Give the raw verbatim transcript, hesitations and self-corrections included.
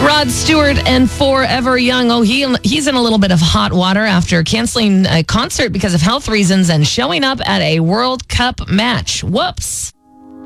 Rod Stewart and Forever Young. Oh, he he's in a little bit of hot water after canceling a concert because of health reasons and showing up at a World Cup match. Whoops.